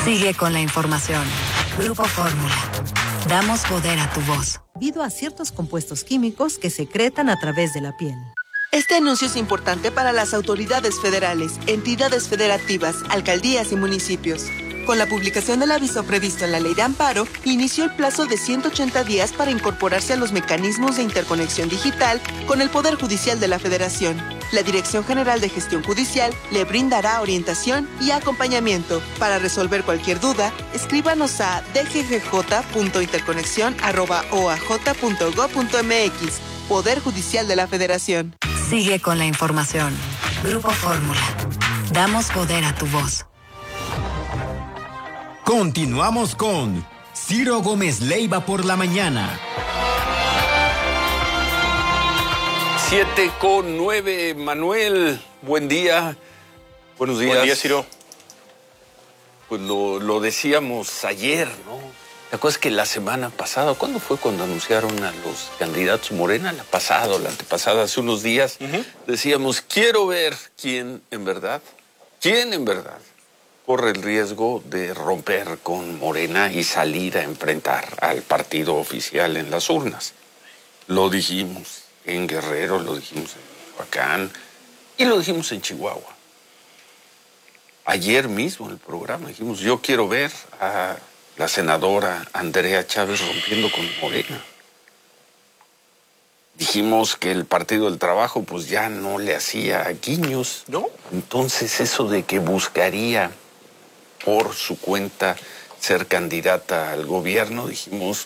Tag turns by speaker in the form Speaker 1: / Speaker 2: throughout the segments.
Speaker 1: Sigue con la información. Grupo Fórmula. Damos poder a tu voz.
Speaker 2: Debido a ciertos compuestos químicos que secretan a través de la piel.
Speaker 3: Este anuncio es importante para las autoridades federales, entidades federativas, alcaldías y municipios. Con la publicación del aviso previsto en la Ley de Amparo, inició el plazo de 180 días para incorporarse a los mecanismos de interconexión digital con el Poder Judicial de la Federación. La Dirección General de Gestión Judicial le brindará orientación y acompañamiento. Para resolver cualquier duda, escríbanos a dggj.interconexión@oaj.gov.mx. Poder Judicial de la Federación.
Speaker 1: Sigue con la información. Grupo Fórmula. Damos poder a tu voz.
Speaker 4: Continuamos con Ciro Gómez Leiva por la mañana.
Speaker 5: 7:09, Manuel, buen día. Buenos días.
Speaker 6: Buen día, Ciro.
Speaker 5: Pues lo decíamos ayer, ¿no? ¿Te acuerdas que la semana pasada, cuándo fue cuando anunciaron a los candidatos Morena? La pasada o la antepasada, hace unos días, decíamos, quiero ver quién en verdad corre el riesgo de romper con Morena y salir a enfrentar al partido oficial en las urnas. Lo dijimos en Guerrero, lo dijimos en Michoacán y lo dijimos en Chihuahua. Ayer mismo en el programa dijimos, yo quiero ver a la senadora Andrea Chávez rompiendo con Morena. Dijimos que el Partido del Trabajo pues ya no le hacía guiños, ¿no? Entonces eso de que buscaría por su cuenta ser candidata al gobierno, dijimos,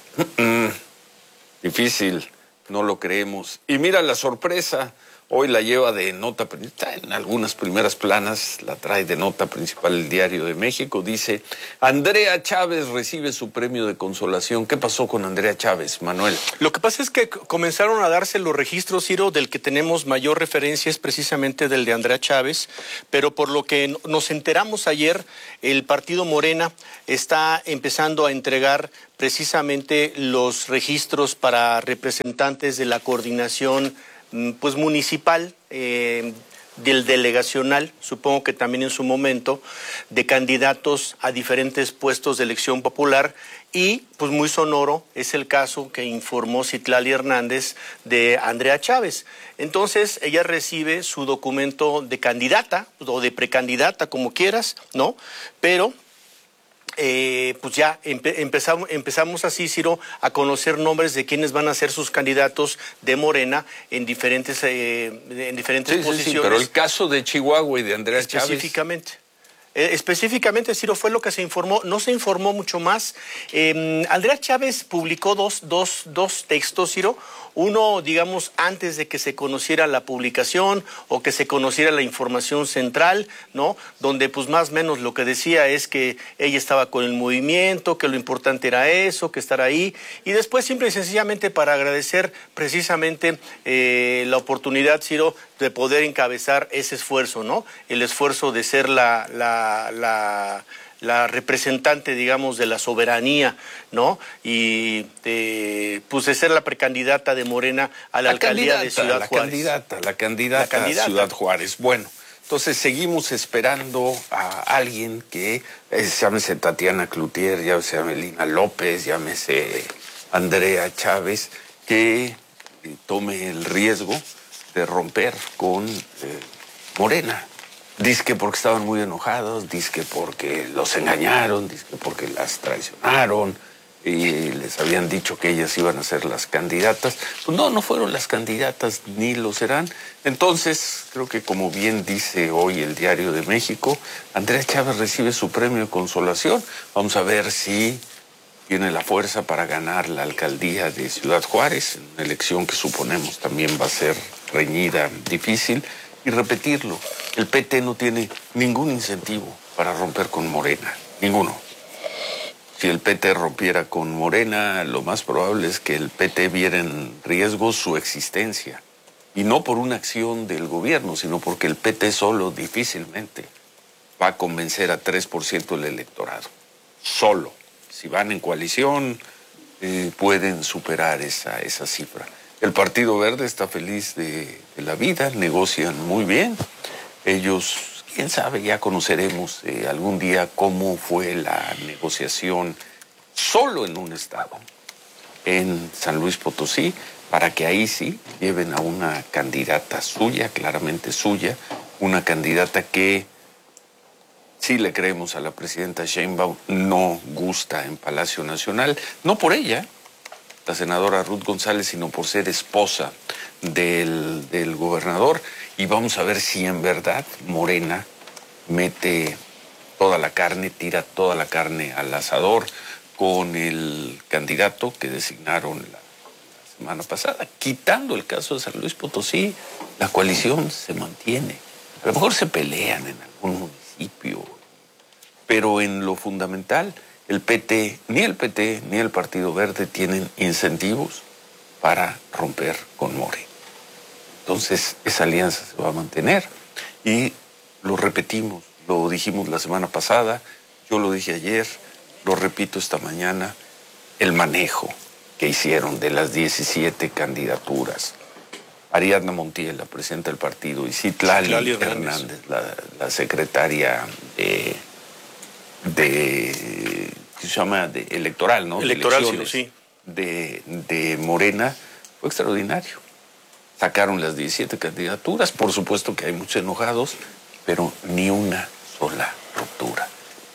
Speaker 5: difícil, no lo creemos. Y mira la sorpresa, hoy la lleva de nota, está en algunas primeras planas, la trae de nota principal el Diario de México, dice, Andrea Chávez recibe su premio de consolación. ¿Qué pasó con Andrea Chávez, Manuel?
Speaker 6: Lo que pasa es que comenzaron a darse los registros, Ciro, del que tenemos mayor referencia es precisamente del de Andrea Chávez, pero por lo que nos enteramos ayer, el partido Morena está empezando a entregar precisamente los registros para representantes de la coordinación pues municipal, del delegacional, supongo que también en su momento, de candidatos a diferentes puestos de elección popular y pues muy sonoro es el caso que informó Citlali Hernández de Andrea Chávez. Entonces ella recibe su documento de candidata o de precandidata, como quieras, ¿no? Pero pues ya empezamos así, Ciro, a conocer nombres de quienes van a ser sus candidatos de Morena en diferentes posiciones.
Speaker 5: Sí, pero el caso de Chihuahua y de Andrea
Speaker 6: específicamente. Específicamente, Ciro, fue lo que se informó, no se informó mucho más. Andrea Chávez publicó dos textos, Ciro. Uno, digamos, antes de que se conociera la publicación o que se conociera la información central, ¿no? Donde, pues, más o menos lo que decía es que ella estaba con el movimiento, que lo importante era eso, que estar ahí. Y después, simple y sencillamente, para agradecer precisamente la oportunidad, Ciro, de poder encabezar ese esfuerzo, ¿no? El esfuerzo de ser la representante, digamos, de la soberanía, ¿no? Y pues de ser la precandidata de Morena a la alcaldía de Ciudad Juárez.
Speaker 5: La candidata a Ciudad Juárez. Bueno, entonces seguimos esperando a alguien que, llámese Tatiana Cloutier, llámese Amelina López, llámese Andrea Chávez, que tome el riesgo de romper con Morena. Dizque porque estaban muy enojados, dizque porque los engañaron, dizque porque las traicionaron y les habían dicho que ellas iban a ser las candidatas. Pues no fueron las candidatas ni lo serán. Entonces, creo que como bien dice hoy el Diario de México, Andrea Chávez recibe su premio de consolación. Vamos a ver si tiene la fuerza para ganar la alcaldía de Ciudad Juárez, en una elección que suponemos también va a ser reñida, difícil. Y repetirlo, el PT no tiene ningún incentivo para romper con Morena, ninguno. Si el PT rompiera con Morena, lo más probable es que el PT viera en riesgo su existencia. Y no por una acción del gobierno, sino porque el PT solo difícilmente va a convencer a 3% del electorado. Solo. Si van en coalición, pueden superar esa cifra. El Partido Verde está feliz de la vida, negocian muy bien. Ellos quién sabe, ya conoceremos algún día cómo fue la negociación solo en un estado, en San Luis Potosí, para que ahí sí lleven a una candidata suya, claramente suya, una candidata que, sí le creemos a la presidenta Sheinbaum, no gusta en Palacio Nacional, no por ella, la senadora Ruth González, sino por ser esposa del gobernador, y vamos a ver si en verdad Morena mete toda la carne, tira toda la carne al asador con el candidato que designaron la semana pasada. Quitando el caso de San Luis Potosí, la coalición se mantiene. A lo mejor se pelean en algún municipio, pero en lo fundamental, el PT ni el Partido Verde tienen incentivos para romper con Morena. Entonces, esa alianza se va a mantener y lo repetimos, lo dijimos la semana pasada, yo lo dije ayer, lo repito esta mañana, el manejo que hicieron de las 17 candidaturas. Ariadna Montiel, la presidenta del partido, y Citlali Hernández, la secretaria ¿qué se llama? Electoral, ¿no?
Speaker 6: Electoral, sí.
Speaker 5: De Morena, fue extraordinario. Sacaron las 17 candidaturas, por supuesto que hay muchos enojados, pero ni una sola ruptura.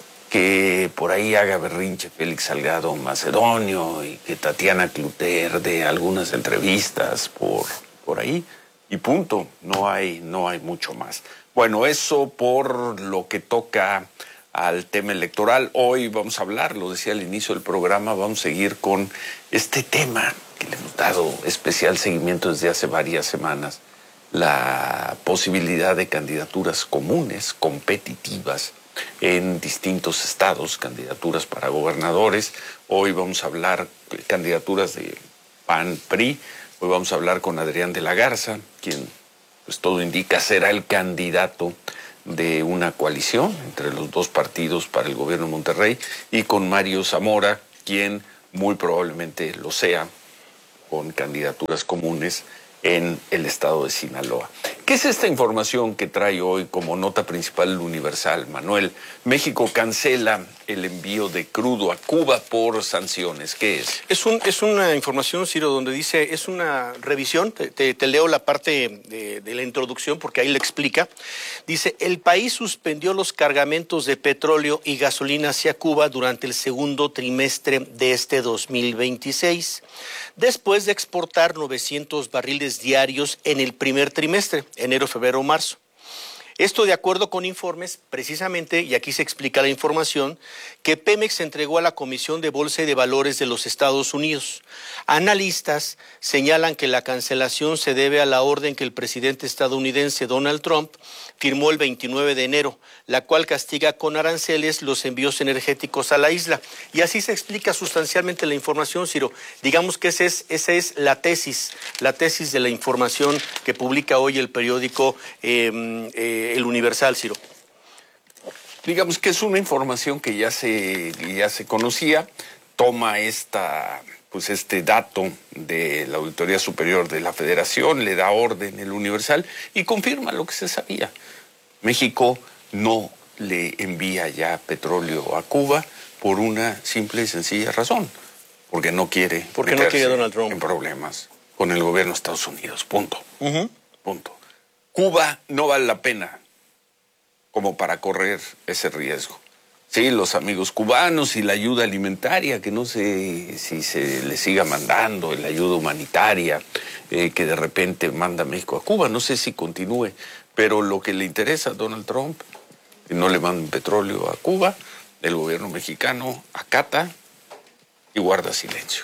Speaker 5: Que por ahí haga berrinche Félix Salgado Macedonio y que Tatiana Cloutier dé algunas entrevistas por ahí y punto, no hay mucho más. Bueno, eso por lo que toca al tema electoral. Hoy vamos a hablar, lo decía al inicio del programa, vamos a seguir con este tema que le hemos dado especial seguimiento desde hace varias semanas, la posibilidad de candidaturas comunes, competitivas, en distintos estados, candidaturas para gobernadores. Hoy vamos a hablar de candidaturas de PAN, PRI. Hoy vamos a hablar con Adrián de la Garza, quien, pues todo indica, será el candidato de una coalición entre los dos partidos para el gobierno de Monterrey, y con Mario Zamora, quien muy probablemente lo sea, con candidaturas comunes en el estado de Sinaloa. ¿Qué es esta información que trae hoy como nota principal el Universal, Manuel? México cancela el envío de crudo a Cuba por sanciones. ¿Qué es?
Speaker 6: Es una información, Ciro, donde dice, es una revisión, te leo la parte de la introducción porque ahí lo explica. Dice, el país suspendió los cargamentos de petróleo y gasolina hacia Cuba durante el segundo trimestre de este 2026, después de exportar 900 barriles diarios en el primer trimestre, enero, febrero, marzo. Esto de acuerdo con informes, precisamente, y aquí se explica la información, que Pemex entregó a la Comisión de Bolsa y de Valores de los Estados Unidos. Analistas señalan que la cancelación se debe a la orden que el presidente estadounidense Donald Trump firmó el 29 de enero, la cual castiga con aranceles los envíos energéticos a la isla. Y así se explica sustancialmente la información, Ciro. Digamos que esa es la tesis de la información que publica hoy el periódico El Universal, Ciro.
Speaker 5: Digamos que es una información que ya se conocía, toma este dato de la Auditoría Superior de la Federación, le da orden el Universal y confirma lo que se sabía. México no le envía ya petróleo a Cuba por una simple y sencilla razón, porque no quiere
Speaker 6: Donald Trump
Speaker 5: en problemas con el gobierno de Estados Unidos, punto. Punto. Cuba no vale la pena como para correr ese riesgo. Sí, los amigos cubanos y la ayuda alimentaria, que no sé si se le siga mandando, la ayuda humanitaria que de repente manda México a Cuba, no sé si continúe, pero lo que le interesa a Donald Trump, que no le manden petróleo a Cuba, el gobierno mexicano acata y guarda silencio.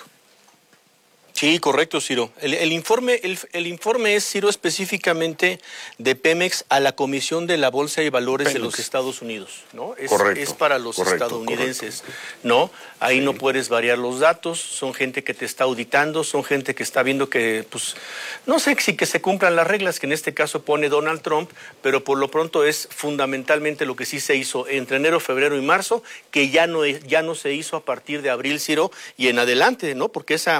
Speaker 6: Sí, correcto, Ciro. El informe es, Ciro, específicamente de Pemex a la Comisión de la Bolsa y Valores de los Estados Unidos, ¿no? Es para los estadounidenses, ¿no? Ahí no puedes variar los datos, son gente que te está auditando, son gente que está viendo que, pues, no sé si que se cumplan las reglas que en este caso pone Donald Trump, pero por lo pronto es fundamentalmente lo que sí se hizo entre enero, febrero y marzo, que ya no se hizo a partir de abril, Ciro, y en adelante, ¿no? Porque esa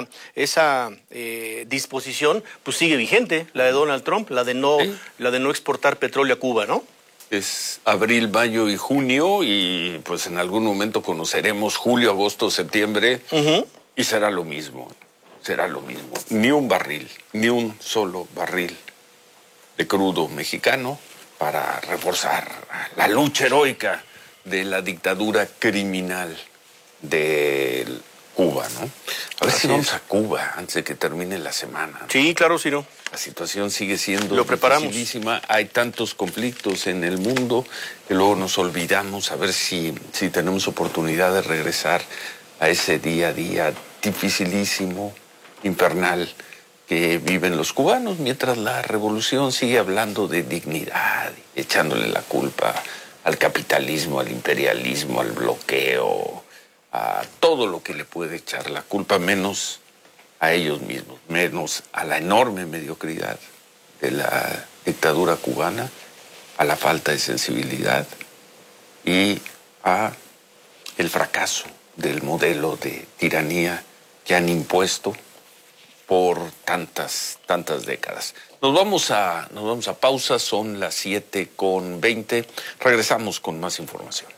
Speaker 6: disposición pues sigue vigente, la de Donald Trump, la de no exportar petróleo a Cuba, ¿no?
Speaker 5: Es abril, mayo y junio, y pues en algún momento conoceremos julio, agosto, septiembre, y será lo mismo. Será lo mismo. Ni un barril, ni un solo barril de crudo mexicano para reforzar la lucha heroica de la dictadura criminal de Cuba, ¿no? A ver si vamos a Cuba antes de que termine la semana, ¿no?
Speaker 6: Sí, claro, Ciro.
Speaker 5: La situación sigue siendo
Speaker 6: dificilísima.
Speaker 5: Hay tantos conflictos en el mundo que luego nos olvidamos. A ver si tenemos oportunidad de regresar a ese día a día dificilísimo, infernal, que viven los cubanos, mientras la revolución sigue hablando de dignidad, echándole la culpa al capitalismo, al imperialismo, al bloqueo, a todo lo que le puede echar la culpa, menos a ellos mismos, menos a la enorme mediocridad de la dictadura cubana, a la falta de sensibilidad y a el fracaso del modelo de tiranía que han impuesto por tantas décadas. Nos vamos a pausa, son las 7:20. Regresamos con más información.